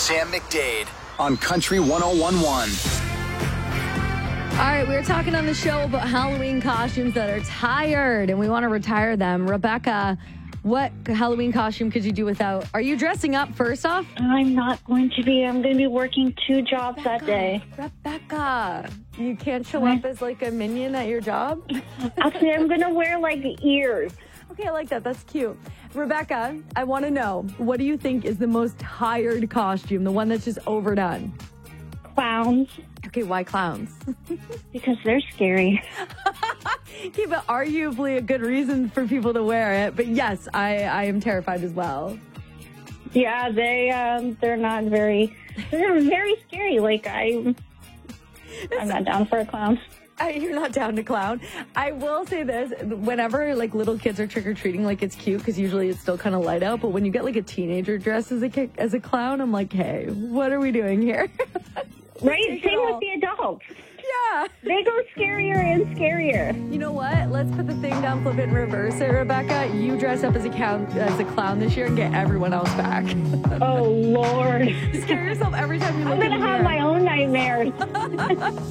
Sam McDade on Country 101.1. All right, we were talking on the show about Halloween costumes that are tired, and we want to retire them. Rebecca, what Halloween costume could you do without? Are you dressing up first off? I'm not going to be. I'm going to be working 2 jobs that day. Rebecca, you can't show up as like a minion at your job? Actually, I'm going to wear like ears. Okay, I like that. That's cute. Rebecca, I want to know, what do you think is the most tired costume, the one that's just overdone? Clowns. Okay, why clowns? Because they're scary. Okay, but arguably a good reason for people to wear it. But yes, I am terrified as well. Yeah, they're not very, they're very scary. Like, I'm not down for a clown. You're not down to clown. I will say this, whenever like little kids are trick-or-treating, like it's cute because usually it's still kind of light out. But when you get like a teenager dressed as a clown, I'm like, hey, what are we doing here? Right? Same with the adults. Yeah. They go scarier and scarier. You know what? Let's put the thing down, flip it, and reverse it, Rebecca. You dress up as a clown this year and get everyone else back. Oh, Lord. Scare yourself every time you look in the mirror. I'm going to have my own nightmares.